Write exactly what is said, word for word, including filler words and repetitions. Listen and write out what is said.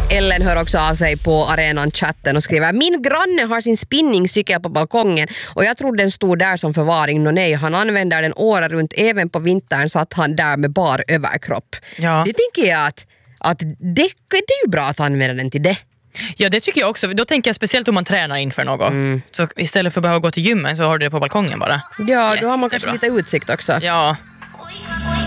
Ellen hör också av sig på arenan-chatten och skriver: min granne har sin spinningcykel på balkongen och jag trodde den stod där som förvaring. No, nej, han använder den året runt, även på vintern så att han där med bar överkropp. Ja. Det tänker jag att, att det, det är ju bra att använda den till det. Ja, det tycker jag också. Då tänker jag speciellt om man tränar inför något. Mm. Så istället för att behöva gå till gymmen så har du det på balkongen bara. Ja, då har man kanske lite utsikt också. Ja,